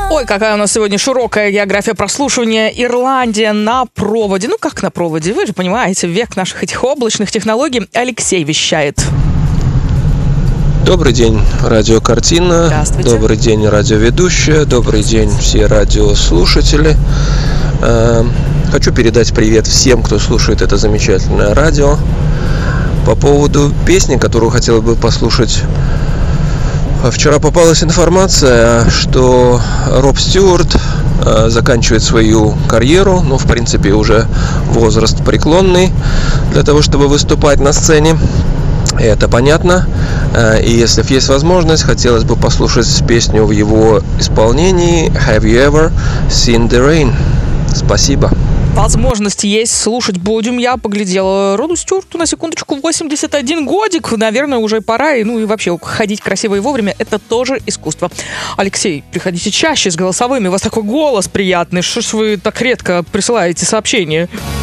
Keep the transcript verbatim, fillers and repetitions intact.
Ой, какая у нас сегодня широкая география прослушивания. Ирландия на проводе. Ну, как на проводе? Вы же понимаете, век наших этих облачных технологий. Алексей вещает. Добрый день, радиокартина. Здравствуйте. Добрый день, радиоведущая. Добрый день, все радиослушатели. Хочу передать привет всем, кто слушает это замечательное радио. По поводу песни, которую хотел бы послушать. Вчера попалась информация, что Роб Стюарт э, заканчивает свою карьеру, ну, в принципе, уже возраст преклонный для того, чтобы выступать на сцене. И это понятно. Э, и если есть возможность, хотелось бы послушать песню в его исполнении «Have you ever seen the rain?» Спасибо. Возможность есть, слушать будем. Я поглядела Роду Стюарту на секундочку восемьдесят один годик. Наверное, уже пора. И, ну и вообще, ходить красиво и вовремя – это тоже искусство. Алексей, приходите чаще с голосовыми. У вас такой голос приятный. Что ж вы так редко присылаете сообщения?